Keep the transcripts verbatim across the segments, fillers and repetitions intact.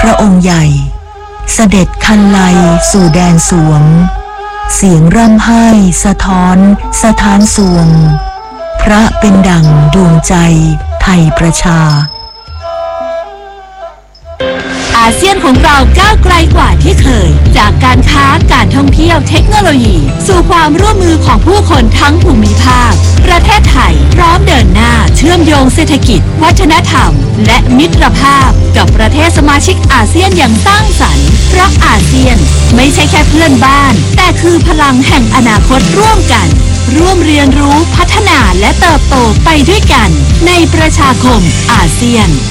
ระองค์ใหญ่เสด็จคันไลสู่แดนสวงเสียงร่ำไห้สะท้อนสถานสวงพระเป็นดั่งดวงใจไทยประชาอาเซียนของเราก้าวไกลกว่าที่เคยจากการค้าการท่องเที่ยวเทคโนโลยีสู่ความร่วมมือของผู้คนทั้งภูมิภาคประเทศไทยพร้อมเดินหน้าเชื่อมโยงเศรษฐกิจวัฒนธรรมและมิตรภาพกับประเทศสมาชิกอาเซียนอย่างสร้างสรรค์เพราะอาเซียนไม่ใช่แค่เพื่อนบ้านแต่คือพลังแห่งอนาคตร่วมกันร่วมเรียนรู้พัฒนาและเติบโตไปด้วยกันในประชาคมอาเซียน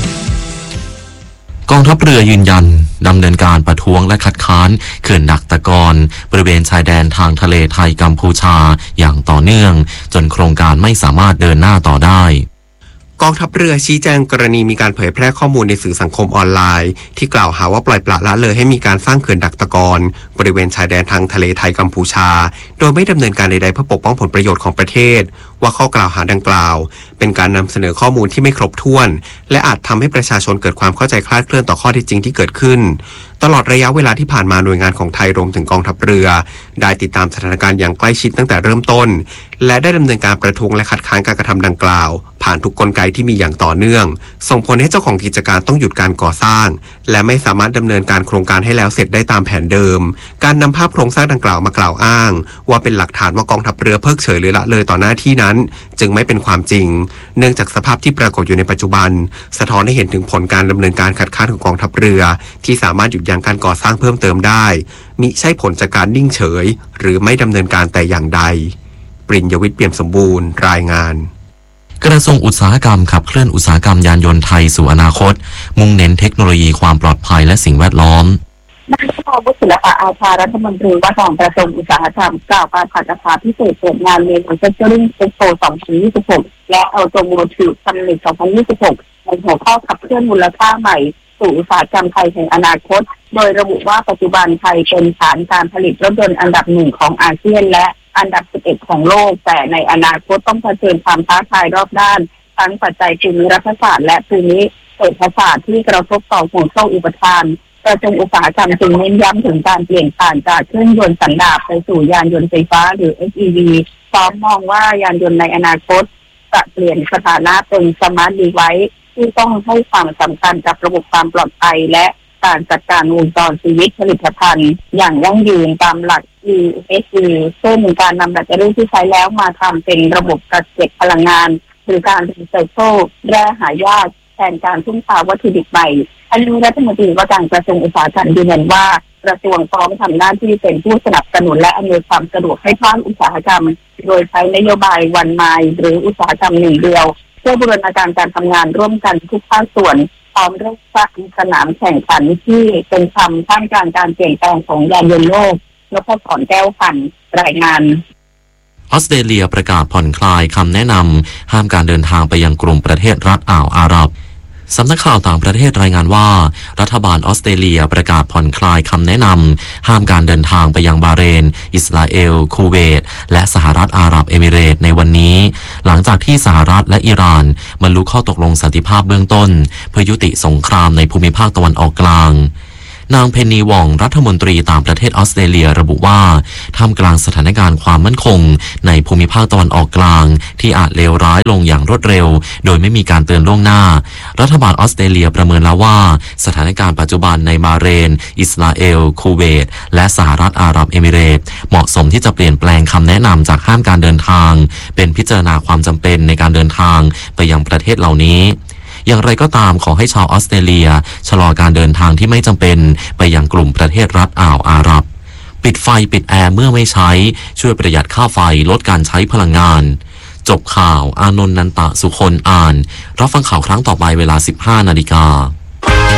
กองทัพเรือยืนยันดำเนินการประท้วงและคัดค้านเขื่อนดักตะกอนบริเวณชายแดนทางทะเลไทยกัมพูชาอย่างต่อเนื่องจนโครงการไม่สามารถเดินหน้าต่อได้กองทัพเรือชี้แจงกรณีมีการเผยแพร่ข้อมูลในสื่อสังคมออนไลน์ที่กล่าวหาว่าปล่อยปละละเลยให้มีการสร้างเขื่อนดักตะกอนบริเวณชายแดนทางทะเลไทยกัมพูชาโดยไม่ดำเนินการใดๆเพื่อปกป้องผลประโยชน์ของประเทศว่าข้อกล่าวหาดังกล่าวเป็นการนำเสนอข้อมูลที่ไม่ครบถ้วนและอาจทำให้ประชาชนเกิดความเข้าใจคลาดเคลื่อนต่อข้อเท็จจริงที่เกิดขึ้นตลอดระยะเวลาที่ผ่านมาหน่วยงานของไทยรวมถึงกองทัพเรือได้ติดตามสถานการณ์อย่างใกล้ชิดตั้งแต่เริ่มต้นและได้ดำเนินการประท้วงและคัดค้านการกระทำดังกล่าวผ่านทุกกลไกที่มีอย่างต่อเนื่องส่งผลให้เจ้าของกิจการต้องหยุดการก่อสร้างและไม่สามารถดำเนินการโครงการให้แล้วเสร็จได้ตามแผนเดิมการนำภาพโครงสร้างดังกล่าวมากล่าวอ้างว่าเป็นหลักฐานว่ากองทัพเรือเพิกเฉยหรือละเลยต่อหน้าที่นั้นจึงไม่เป็นความจริงเนื่องจากสภาพที่ปรากฏอยู่ในปัจจุบันสะท้อนให้เห็นถึงผลการดำเนินการคัดค้านของกองทัพเรือที่สามารถหยุดยั้งการก่อสร้างเพิ่มเติมได้มิใช่ผลจากการนิ่งเฉยหรือไม่ดำเนินการแต่อย่างใดปริญญวิทย์เปี่ยมสมบูรณ์รายงานกระทรวงอุตสาหกรรมขับเคลื่อนอุตสาหกรรมยานยนต์ไทยสู่อนาคตมุ่งเน้นเทคโนโลยีความปลอดภัยและสิ่งแวดล้อมนายชวุฒิศิลปะอาภารัฐมนตรีว่าการกระทรวงอุตสาหกรรมกล่าวการขัดราพิเศษเปิดงาน Manufacturing Expo สองพันยี่สิบหกและ Automotive Summit สองพันยี่สิบหกในหัวข้อขับเคลื่อนมูลค่าใหม่สู่อุตสาหกรรมไทยแห่งอนาคตโดยระบุว่าปัจจุบันไทยเป็นฐานการผลิตรถยนต์อันดับหนึ่งของอาเซียนและอันดับสิบเอ็ดของโลกแต่ในอนาคตต้องเผชิญความท้าทายรอบด้านทั้งปัจจัยภูมิรัฐศาสตร์และภูมิเศรษฐศาสตร์ที่กระทบต่อห่วงโซ่อุปทานกระทรวงอุตสาหกรรมจึงเน้นย้ำถึงการเปลี่ยนผ่านจากเครื่องยนต์สันดาปไปสู่ยานยนต์ไฟฟ้าหรือ เอส อี วี พร้อมมองว่ายานยนต์ในอนาคตจะเปลี่ยนสถานะเป็นสมาร์ทดีไวซ์ที่ต้องให้ความสำคัญกับระบบความปลอดภัยและการจัดการวงจรชีวิตผลิตภัณฑ์อย่างยั่งยืนตามหลัก อี เอส จี เช่นการนำแบตเตอรี่ที่ใช้แล้วมาทำเป็นระบบกักเก็บพลังงานหรือการรีไซเคิลแร่หายากแทนการพึ่งพาวัตถุดิบใหม่ท่านรัฐมนตรีว่าการกระทรวงอุตสาหกรรมยืนยันว่ากระทรวงพร้อมทำหน้าที่เป็นผู้สนับสนุนและอำนวยความสะดวกให้ภาคอุตสาหกรรมโดยใช้นโยบายวันไมล์หรืออุตสาหกรรมหนึ่งเดียวเพื่อบูรณาการการทำงานร่วมกันทุกภาคส่วนพร้อมเร่งสร้างสนามแข่งขันที่เป็นธรรมท่ามกลางการเปลี่ยนแปลงของยานยนต์โลกนพศรแก้วพันธ์รายงานออสเตรเลียประกาศผ่อนคลายคำแนะนำห้ามการเดินทางไปยังกลุ่มประเทศรัฐอ่าวอาหรับสำนักข่าวต่างประเทศรายงานว่ารัฐบาลออสเตรเลียประกาศผ่อนคลายคำแนะนำห้ามการเดินทางไปยังบาห์เรนอิสราเอลคูเวตและสหรัฐอาหรับเอมิเรตส์ในวันนี้หลังจากที่สหรัฐและอิหร่านบรรลุข้อตกลงสันติภาพเบื้องต้นเพื่อยุติสงครามในภูมิภาคตะวันออกกลางนางเพนนีวองรัฐมนตรีต่างประเทศออสเตรเลียระบุว่าท่ามกลางสถานการณ์ความมั่นคงในภูมิภาคตะวันออกกลางที่อาจเลวร้ายลงอย่างรวดเร็วโดยไม่มีการเตือนล่วงหน้ารัฐบาลออสเตรเลียประเมินแล้วว่าสถานการณ์ปัจจุบันในบาห์เรนอิสราเอลคูเวตและสหรัฐอาหรับเอมิเรตส์เหมาะสมที่จะเปลี่ยนแปลงคำแนะนำจากห้ามการเดินทางเป็นพิจารณาความจำเป็นในการเดินทางไปยังประเทศเหล่านี้อย่างไรก็ตามขอให้ชาวออสเตรเลียชะลอการเดินทางที่ไม่จำเป็นไปยังกลุ่มประเทศรัฐอ่าวอาหรับปิดไฟปิดแอร์เมื่อไม่ใช้ช่วยประหยัดค่าไฟลดการใช้พลังงานจบข่าวอานนท์นันตะสุคนอ่านรับฟังข่าวครั้งต่อไปเวลา สิบห้านาฬิกา